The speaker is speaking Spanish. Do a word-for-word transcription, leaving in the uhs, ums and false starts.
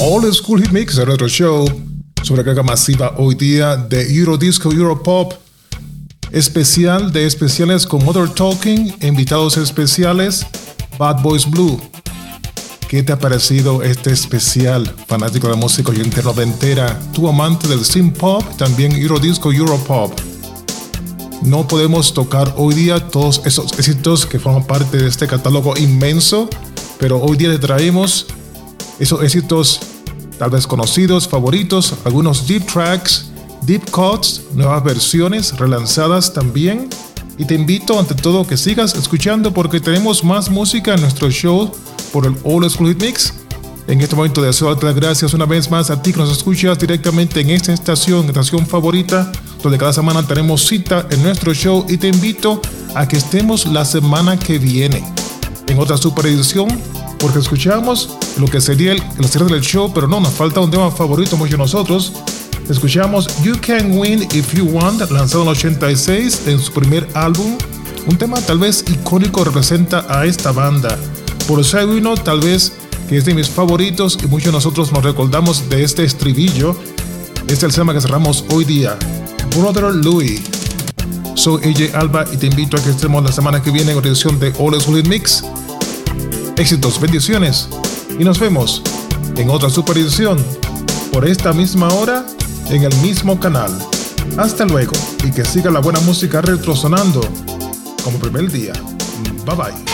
Old School Hit Mix, el retro show sobre carga masiva hoy día de Eurodisco, Europop, especial de especiales con Mother Talking, invitados especiales, Bad Boys Blue. ¿Qué te ha parecido este especial, fanático de música oyente noventera, tu amante del synth pop, también Eurodisco, Europop? No podemos tocar hoy día todos esos éxitos que forman parte de este catálogo inmenso, pero hoy día le traemos esos éxitos tal vez conocidos, favoritos, algunos deep tracks, deep cuts, nuevas versiones relanzadas también. Y te invito ante todo que sigas escuchando porque tenemos más música en nuestro show por el Old School Hit Mix. En este momento deseo darte las gracias una vez más a ti que nos escuchas directamente en esta estación, estación favorita, donde cada semana tenemos cita en nuestro show, y te invito a que estemos la semana que viene en otra super edición, porque escuchamos lo que sería el, el cierre del show, pero no, nos falta un tema favorito mucho de nosotros. Escuchamos You Can Win If You Want, lanzado en el ochenta y seis en su primer álbum, un tema tal vez icónico, representa a esta banda. Por eso hay uno tal vez que es de mis favoritos y muchos de nosotros nos recordamos de este estribillo. Este es el tema que cerramos hoy día, Brother Louie. Soy A J Alba y te invito a que estemos la semana que viene en otra edición de Old School Hit Mix. Éxitos, bendiciones y nos vemos en otra super edición por esta misma hora en el mismo canal. Hasta luego y que siga la buena música retro sonando como primer día. Bye bye.